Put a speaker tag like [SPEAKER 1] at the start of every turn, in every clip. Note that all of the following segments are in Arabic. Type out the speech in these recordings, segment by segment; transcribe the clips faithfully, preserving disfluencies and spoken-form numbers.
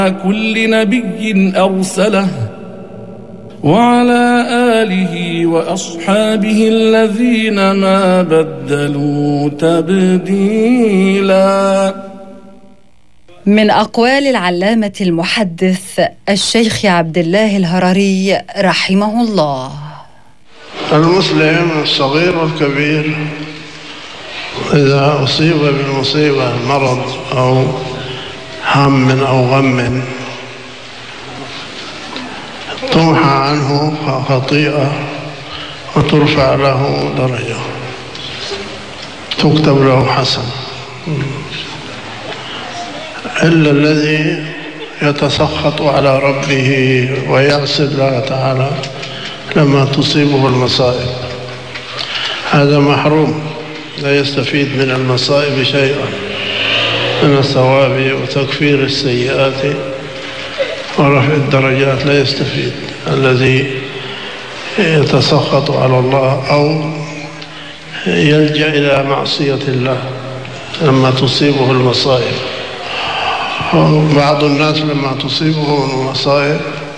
[SPEAKER 1] كل نبي أرسله وعلى آله وأصحابه الذين ما بدلوا تبديلا.
[SPEAKER 2] من أقوال العلامة المحدث الشيخ عبد الله الهرري رحمه الله:
[SPEAKER 3] المسلم الصغير والكبير إذا أصيب بالمصيبة مرض أو هم أو غم تمحى عنه خطيئة وترفع له درجة، تكتب له حسن، إلا الذي يتسخط على ربه ويعصي الله تعالى لما تصيبه المصائب، هذا محروم، لا يستفيد من المصائب شيئا من الثواب وتكفير السيئات ورفع الدرجات، لا يستفيد. الذي يتسخط على الله أو يلجأ إلى معصية الله لما تصيبه المصائب. بعض الناس لما تصيبهم المصائب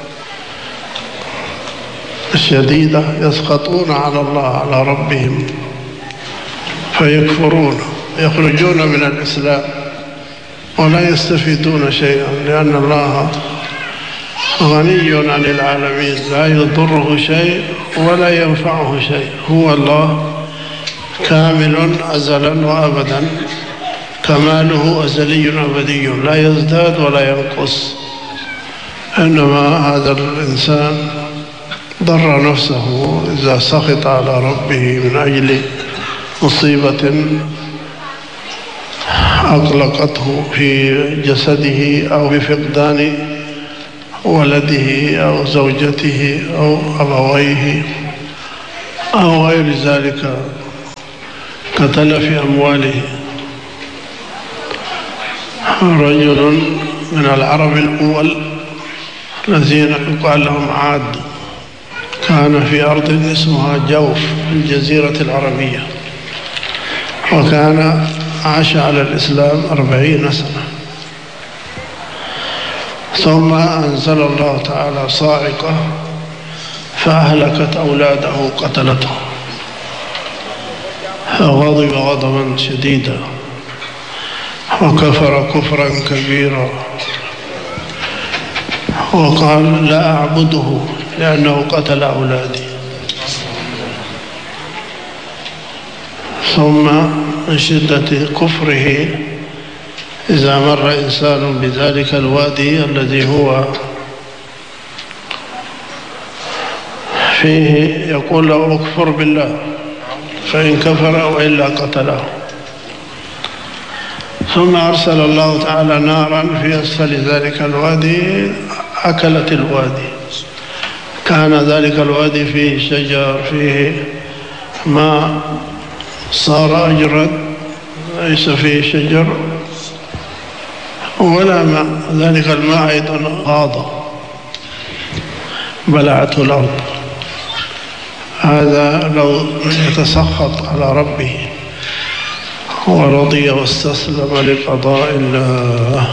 [SPEAKER 3] الشديدة يسخطون على الله على ربهم فيكفرون، يخرجون من الإسلام ولا يستفيدون شيئا، لأن الله غني عن العالمين، لا يضره شيء ولا ينفعه شيء، هو الله كامل أزلا وأبدا، كماله أزلي أبدي لا يزداد ولا ينقص. إنما هذا الإنسان ضر نفسه إذا سخط على ربه من أجل مصيبة أقلقته في جسده أو بفقدان ولده أو زوجته أو أبويه أو غير ذلك كتلف أمواله. رجل من العرب الأول الذين يقال لهم عاد، كان في أرض اسمها جوف في الجزيرة العربية، وكان عاش على الإسلام أربعين سنة، ثم أنزل الله تعالى صاعقة فأهلكت أولاده قتلته، فغضب غضبا شديدا وكفر كفرا كبيرا وقال لا أعبده لأنه قتل أولادي. ثم من شدة كفره إذا مر إنسان بذلك الوادي الذي هو فيه يقول له اكفر بالله، فإن كفر وإلا قتله. ثم أرسل الله تعالى نارا في أسفل ذلك الوادي أكلت الوادي. كان ذلك الوادي فيه شجر، فيه ماء، صار أجرد، ليس فيه شجر ولا ماء. ذلك الماء أيضا غاض، بلعته الأرض. هذا لو يتسخط على ربه ورضي واستسلم لقضاء الله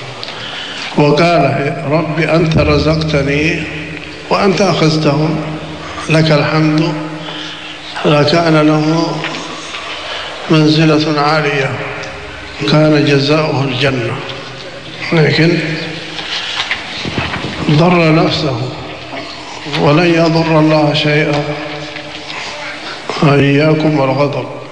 [SPEAKER 3] وقال رب أنت رزقتني وأنت أخذتهم لك الحمد، لكان له منزلة عالية، كان جزاؤه الجنة، لكن ضر نفسه ولن يضر الله شيئا. إياكم والغضب.